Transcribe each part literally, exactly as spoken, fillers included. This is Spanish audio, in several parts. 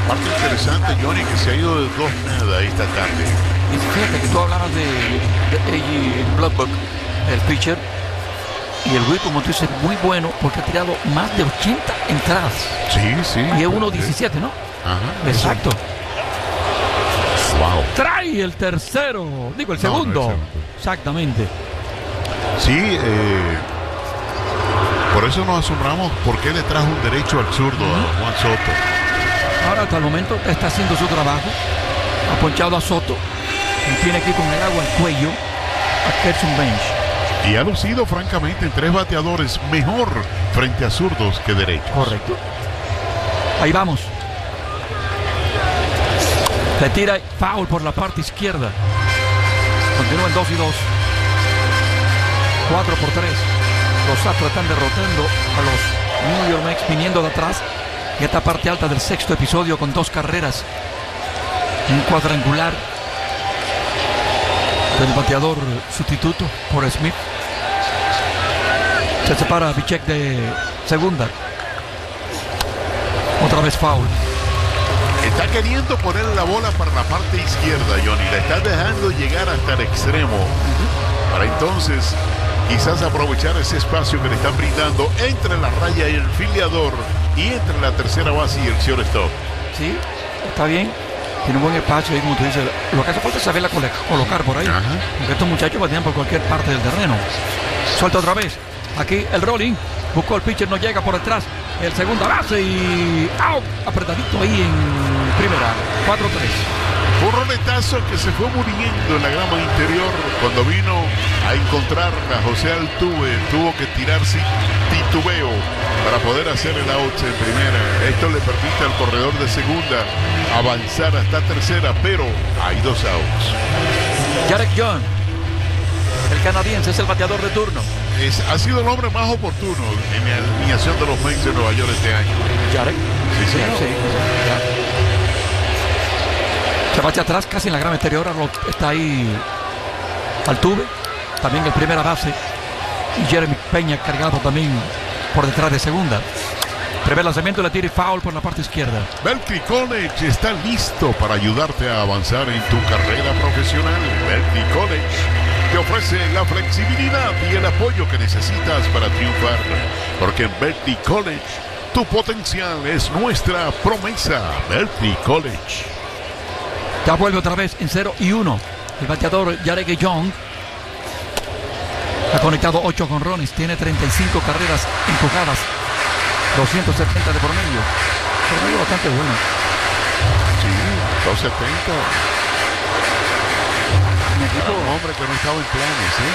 parte interesante, Johnny, que se ha ido de dos nada esta tarde. Y fíjate que tú hablabas de, de A J Bloodbook, el pitcher, y el Whip, como tú dices, muy bueno porque ha tirado más de ochenta entradas. Sí, sí. Y es uno diecisiete, ¿no? Ajá. Exacto. Wow. Trae el tercero, digo el segundo. No, no, el segundo. Exactamente. Sí, eh, por eso nos asombramos por qué le trajo un derecho al zurdo uh-huh. a Juan Soto. Ahora hasta el momento está haciendo su trabajo. Ha ponchado a Soto y tiene aquí con el agua al cuello a Kerson Bench. Y ha lucido francamente en tres bateadores mejor frente a zurdos que derechos. Correcto. Ahí vamos. Le tira foul por la parte izquierda. Continúa en dos y dos. cuatro por tres. Los Astros están derrotando a los New York Mets viniendo de atrás. Y esta parte alta del sexto episodio con dos carreras. Un cuadrangular del bateador sustituto por Smith. Se separa Bichek de segunda. Otra vez foul. Está queriendo poner la bola para la parte izquierda, Johnny. La está dejando llegar hasta el extremo. Uh-huh. Para entonces, quizás aprovechar ese espacio que le están brindando entre la raya y el filiador y entre la tercera base y el shortstop. Sí, está bien. Tiene un buen espacio ahí, como tú dices. Lo que hace falta es saberla colocar por ahí. Ajá. Porque estos muchachos batean por cualquier parte del terreno. Suelta otra vez. Aquí el rolling. Buscó el pitcher, no llega por detrás. El segunda base y ¡out! Apretadito ahí en primera. cuatro tres. Un roletazo que se fue muriendo en la grama interior cuando vino a encontrar a José Altuve. Tuvo que tirarse titubeo para poder hacer el out en primera. Esto le permite al corredor de segunda avanzar hasta tercera, pero hay dos outs. Jarek John, el canadiense, es el bateador de turno. Es, ha sido el hombre más oportuno en la alineación de los Mets de Nueva York este año. Jarek. Sí, señor. Sí, sí. Se va hacia atrás, casi en la grama interior. Está ahí Altuve, también el primera base. Y Jeremy Peña cargado también por detrás de segunda. Primer lanzamiento, le tira y foul por la parte izquierda. Berkeley College está listo para ayudarte a avanzar en tu carrera profesional. Berkeley College te ofrece la flexibilidad y el apoyo que necesitas para triunfar. Porque en Berkeley College, tu potencial es nuestra promesa. Berkeley College. Ya vuelve otra vez en cero y uno. El bateador Jarek Young ha conectado ocho jonrones, tiene treinta y cinco carreras empujadas, doscientos setenta de promedio. Promedio bastante bueno. Sí, doscientos setenta. Un equipo, hombre, que no estaba en planes, ¿eh?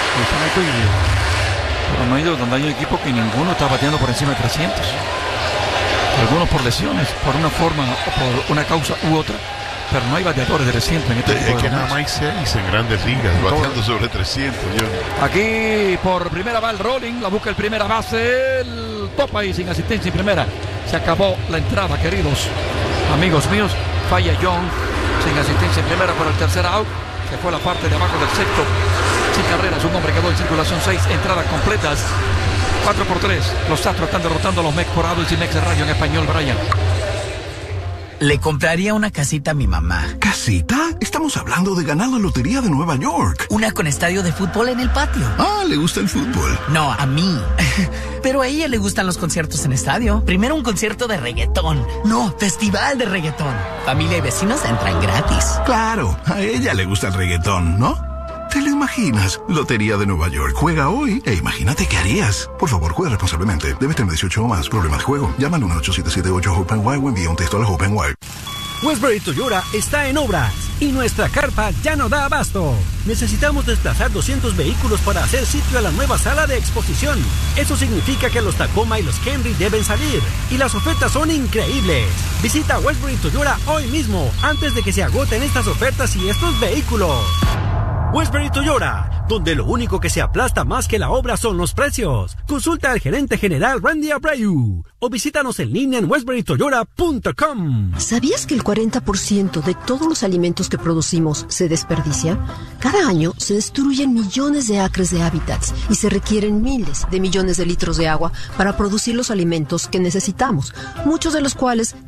Promedio donde hay un equipo que ninguno está bateando por encima de trescientos. Algunos por lesiones, por una forma o por una causa u otra. Pero no hay bateadores de trescientos en este equipo. Es que nada más hay seis en grandes ligas, bateando sobre trescientos. Yo. Aquí por primera va el rolling, la busca el primera base, el topa ahí sin asistencia en primera. Se acabó la entrada, queridos amigos míos. Falla Young sin asistencia en primera por el tercer out. Se fue a la parte de abajo del sexto. Sin carreras, un hombre quedó en circulación, seis entradas completas. cuatro por tres. Los Astros están derrotando a los Mets por Autos y Mex Radio en español, Brian. Le compraría una casita a mi mamá. ¿Casita? Estamos hablando de ganar la lotería de Nueva York. Una con estadio de fútbol en el patio. Ah, ¿le gusta el fútbol? No, a mí. Pero a ella le gustan los conciertos en estadio. Primero un concierto de reggaetón. No, festival de reggaetón. Familia y vecinos entran gratis. Claro, a ella le gusta el reggaetón, ¿no? ¿Te lo imaginas? Lotería de Nueva York. Juega hoy e imagínate qué harías. Por favor, juega responsablemente. Debes tener dieciocho o más. Problemas de juego. Llama al uno ocho siete siete ocho Hope and Wild o envía un texto a la Hope and Wild. Westbury Toyota está en obras y nuestra carpa ya no da abasto. Necesitamos desplazar doscientos vehículos para hacer sitio a la nueva sala de exposición. Eso significa que los Tacoma y los Camry deben salir y las ofertas son increíbles. Visita Westbury Toyota hoy mismo antes de que se agoten estas ofertas y estos vehículos. Westbury Toyota, donde lo único que se aplasta más que la obra son los precios. Consulta al gerente general Randy Abreu o visítanos en línea en westbury toyota punto com. ¿Sabías que el cuarenta por ciento de todos los alimentos que producimos se desperdicia? Cada año se destruyen millones de acres de hábitats y se requieren miles de millones de litros de agua para producir los alimentos que necesitamos, muchos de los cuales